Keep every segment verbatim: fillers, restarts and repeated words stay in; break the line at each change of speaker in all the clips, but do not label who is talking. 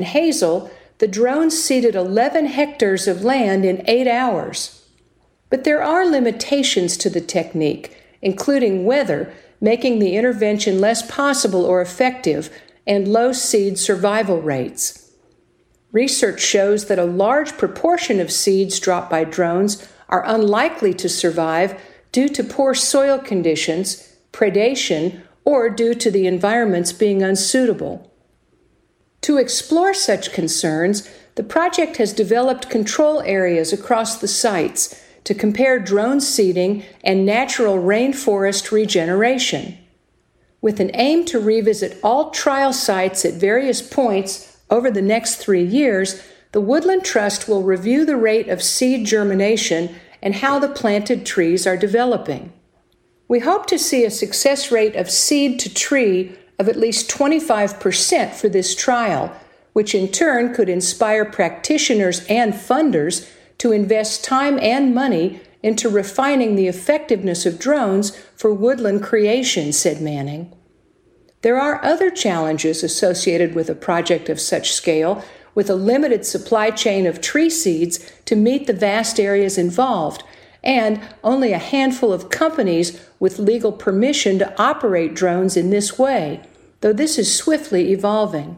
In Hazel, the drones seeded eleven hectares of land in eight hours. But there are limitations to the technique, including weather, making the intervention less possible or effective, and low seed survival rates. Research shows that a large proportion of seeds dropped by drones are unlikely to survive due to poor soil conditions, predation, or due to the environments being unsuitable. To explore such concerns, the project has developed control areas across the sites to compare drone seeding and natural rainforest regeneration. With an aim to revisit all trial sites at various points over the next three years, the Woodland Trust will review the rate of seed germination and how the planted trees are developing. We hope to see a success rate of seed to tree of at least twenty-five percent for this trial, which in turn could inspire practitioners and funders to invest time and money into refining the effectiveness of drones for woodland creation, said Manning. There are other challenges associated with a project of such scale, with a limited supply chain of tree seeds to meet the vast areas involved, and only a handful of companies with legal permission to operate drones in this way, though this is swiftly evolving.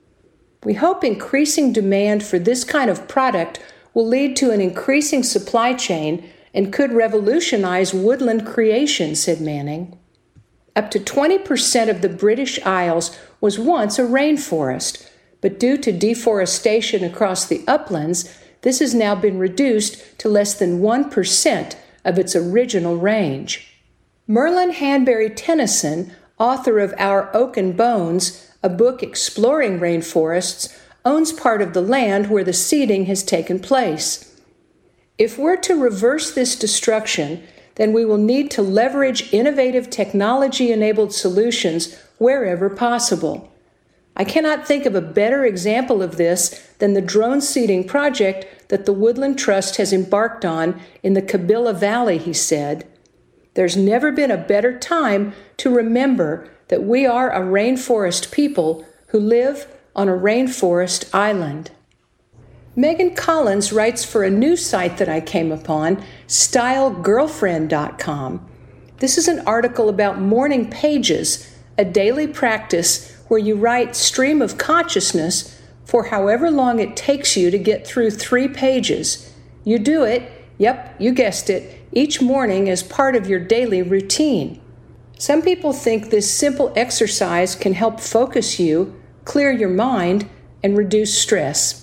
We hope increasing demand for this kind of product will lead to an increasing supply chain and could revolutionize woodland creation, said Manning. Up to twenty percent of the British Isles was once a rainforest, but due to deforestation across the uplands, this has now been reduced to less than one percent of its original range. Merlin Hanbury Tennyson, author of Our Oak and Bones, a book exploring rainforests, owns part of the land where the seeding has taken place. If we're to reverse this destruction, then we will need to leverage innovative technology-enabled solutions wherever possible. I cannot think of a better example of this than the drone seeding project that the Woodland Trust has embarked on in the Kabila Valley, he said. There's never been a better time to remember that we are a rainforest people who live on a rainforest island. Megan Collins writes for a new site that I came upon, style girlfriend dot com. This is an article about morning pages, a daily practice where you write stream of consciousness for however long it takes you to get through three pages. You do it, yep, you guessed it, each morning as part of your daily routine. Some people think this simple exercise can help focus you, clear your mind, and reduce stress.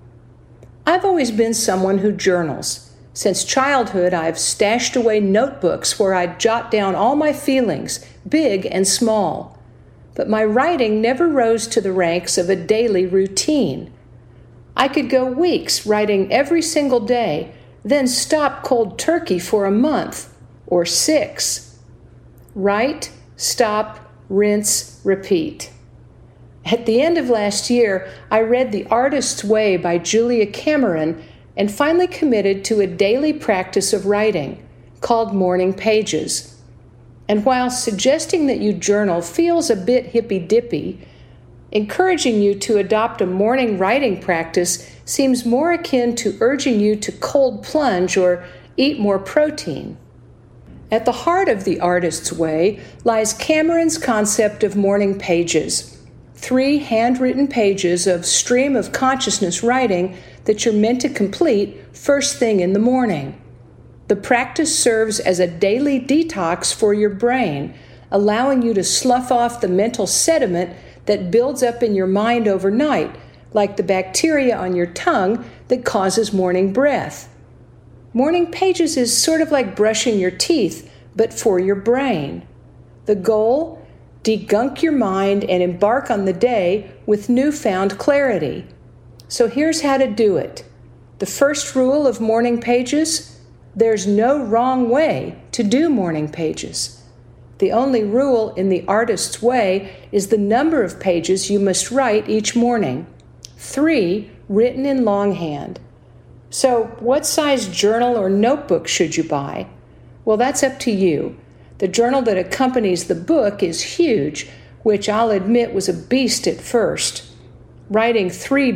I've always been someone who journals. Since childhood, I've stashed away notebooks where I'd jot down all my feelings, big and small. But my writing never rose to the ranks of a daily routine. I could go weeks writing every single day, then stop cold turkey for a month, or six. Write, stop, rinse, repeat. At the end of last year, I read The Artist's Way by Julia Cameron and finally committed to a daily practice of writing called Morning Pages. And while suggesting that you journal feels a bit hippy-dippy, encouraging you to adopt a morning writing practice seems more akin to urging you to cold plunge or eat more protein. At the heart of The Artist's Way lies Cameron's concept of morning pages. Three handwritten pages of stream of consciousness writing that you're meant to complete first thing in the morning. The practice serves as a daily detox for your brain, allowing you to slough off the mental sediment that builds up in your mind overnight, like the bacteria on your tongue that causes morning breath. Morning pages is sort of like brushing your teeth, but for your brain. The goal? Degunk your mind and embark on the day with newfound clarity. So here's how to do it. The first rule of morning pages: there's no wrong way to do morning pages. The only rule in The Artist's Way is the number of pages you must write each morning. Three, written in longhand. So what size journal or notebook should you buy? Well, that's up to you. The journal that accompanies the book is huge, which I'll admit was a beast at first. writing three